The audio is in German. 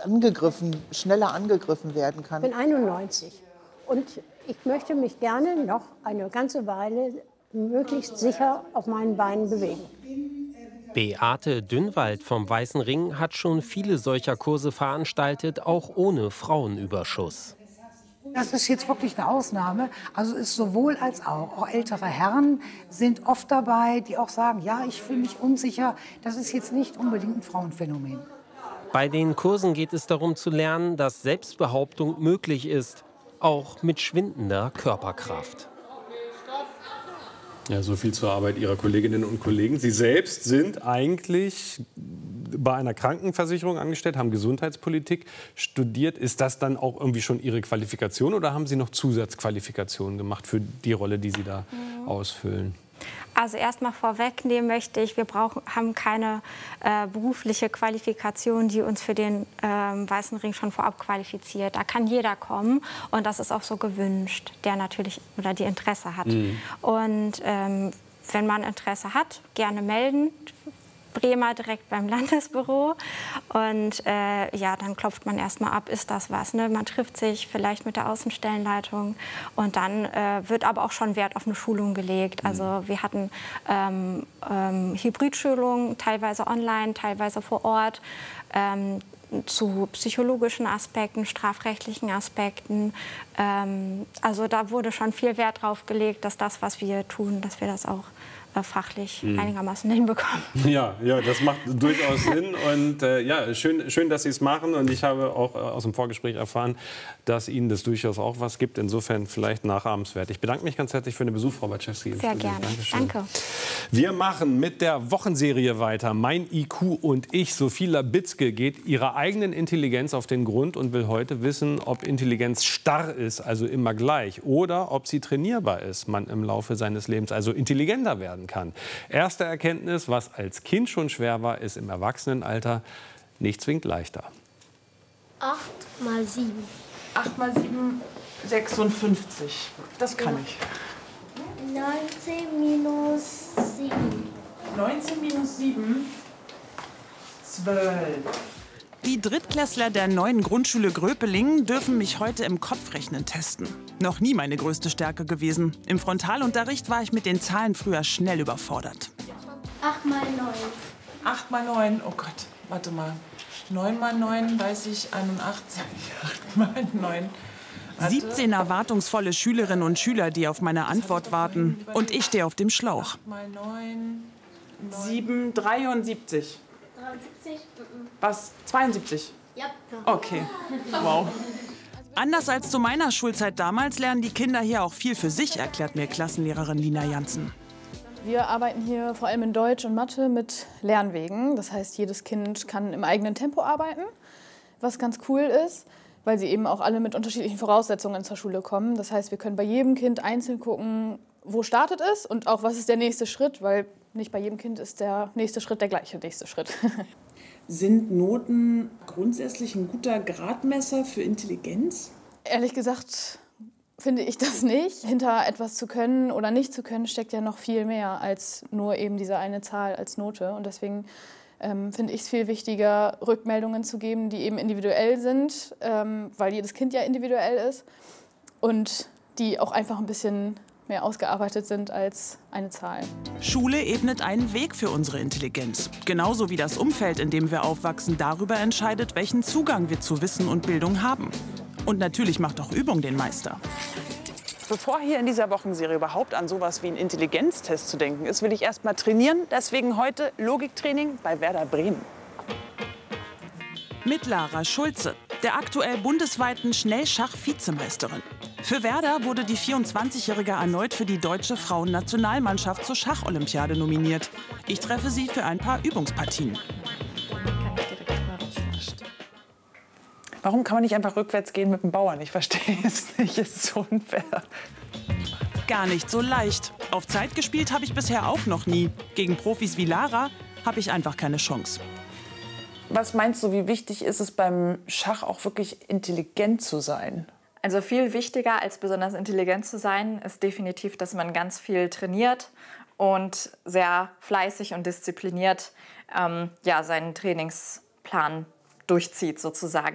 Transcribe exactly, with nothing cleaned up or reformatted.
angegriffen, schneller angegriffen werden kann. Ich bin einundneunzig und ich möchte mich gerne noch eine ganze Weile möglichst sicher auf meinen Beinen bewegen. Beate Dünnwald vom Weißen Ring hat schon viele solcher Kurse veranstaltet, auch ohne Frauenüberschuss. Das ist jetzt wirklich eine Ausnahme. Also ist sowohl als auch. Auch ältere Herren sind oft dabei, die auch sagen, ja, ich fühle mich unsicher. Das ist jetzt nicht unbedingt ein Frauenphänomen. Bei den Kursen geht es darum zu lernen, dass Selbstbehauptung möglich ist, auch mit schwindender Körperkraft. Ja, so viel zur Arbeit Ihrer Kolleginnen und Kollegen. Sie selbst sind eigentlich bei einer Krankenversicherung angestellt, haben Gesundheitspolitik studiert. Ist das dann auch irgendwie schon Ihre Qualifikation oder haben Sie noch Zusatzqualifikationen gemacht für die Rolle, die Sie da mhm. ausfüllen? Also erstmal vorwegnehmen möchte ich, wir brauchen, haben keine äh, berufliche Qualifikation, die uns für den äh, Weißen Ring schon vorab qualifiziert. Da kann jeder kommen und das ist auch so gewünscht, der natürlich oder die Interesse hat. Mhm. Und ähm, wenn man Interesse hat, gerne melden. Bremer direkt beim Landesbüro und äh, ja, dann klopft man erstmal ab, ist das was, ne? Man trifft sich vielleicht mit der Außenstellenleitung und dann äh, wird aber auch schon Wert auf eine Schulung gelegt. Also wir hatten ähm, ähm, Hybridschulungen, teilweise online, teilweise vor Ort, ähm, zu psychologischen Aspekten, strafrechtlichen Aspekten. Ähm, also da wurde schon viel Wert drauf gelegt, dass das, was wir tun, dass wir das auch fachlich hm. einigermaßen hinbekommen. Ja, ja, das macht durchaus Sinn und äh, ja, schön, schön, dass Sie es machen und ich habe auch äh, aus dem Vorgespräch erfahren, dass Ihnen das durchaus auch was gibt. Insofern vielleicht nachahmenswert. Ich bedanke mich ganz herzlich für den Besuch, Frau Baczewski. Sehr gerne. Dankeschön. Danke. Wir machen mit der Wochenserie weiter. Mein I Q und ich. Sophie Labitzke geht ihrer eigenen Intelligenz auf den Grund und will heute wissen, ob Intelligenz starr ist, also immer gleich, oder ob sie trainierbar ist, man im Laufe seines Lebens also intelligenter werden kann. Erste Erkenntnis, was als Kind schon schwer war, ist im Erwachsenenalter nicht zwingend leichter. acht mal sieben. acht mal sieben, sechsundfünfzig. Das kann ich. neunzehn minus sieben. neunzehn minus sieben, zwölf. Die Drittklässler der neuen Grundschule Gröpeling dürfen mich heute im Kopfrechnen testen. Noch nie meine größte Stärke gewesen. Im Frontalunterricht war ich mit den Zahlen früher schnell überfordert. acht mal neun. acht mal neun, oh Gott, warte mal. neun mal neun, weiß ich, einundachtzig. acht mal neun. siebzehn erwartungsvolle Schülerinnen und Schüler, die auf meine Antwort warten. Und ich stehe auf dem Schlauch. acht mal neun, sieben, dreiundsiebzig. dreiundsiebzig? Was? zweiundsiebzig? Ja. Okay. Wow. Anders als zu meiner Schulzeit damals lernen die Kinder hier auch viel für sich, erklärt mir Klassenlehrerin Lina Jansen. Wir arbeiten hier vor allem in Deutsch und Mathe mit Lernwegen. Das heißt, jedes Kind kann im eigenen Tempo arbeiten, was ganz cool ist, weil sie eben auch alle mit unterschiedlichen Voraussetzungen zur Schule kommen. Das heißt, wir können bei jedem Kind einzeln gucken, wo startet es und auch, was ist der nächste Schritt, weil nicht bei jedem Kind ist der nächste Schritt der gleiche nächste Schritt. Sind Noten grundsätzlich ein guter Gradmesser für Intelligenz? Ehrlich gesagt finde ich das nicht. Hinter etwas zu können oder nicht zu können steckt ja noch viel mehr als nur eben diese eine Zahl als Note. Und deswegen ähm, finde ich es viel wichtiger, Rückmeldungen zu geben, die eben individuell sind, ähm, weil jedes Kind ja individuell ist und die auch einfach ein bisschen mehr ausgearbeitet sind als eine Zahl. Schule ebnet einen Weg für unsere Intelligenz. Genauso wie das Umfeld, in dem wir aufwachsen, darüber entscheidet, welchen Zugang wir zu Wissen und Bildung haben. Und natürlich macht auch Übung den Meister. Bevor hier in dieser Wochenserie überhaupt an sowas wie einen Intelligenztest zu denken ist, will ich erst mal trainieren. Deswegen heute Logiktraining bei Werder Bremen. Mit Lara Schulze, der aktuell bundesweiten Schnellschach-Vizemeisterin. Für Werder wurde die vierundzwanzigjährige erneut für die deutsche Frauennationalmannschaft zur Schacholympiade nominiert. Ich treffe sie für ein paar Übungspartien. Warum kann man nicht einfach rückwärts gehen mit dem Bauern? Ich verstehe es nicht, es ist so unfair. Gar nicht so leicht. Auf Zeit gespielt habe ich bisher auch noch nie. Gegen Profis wie Lara habe ich einfach keine Chance. Was meinst du, wie wichtig ist es beim Schach auch wirklich intelligent zu sein? Also viel wichtiger als besonders intelligent zu sein, ist definitiv, dass man ganz viel trainiert und sehr fleißig und diszipliniert ähm, ja, seinen Trainingsplan durchzieht sozusagen.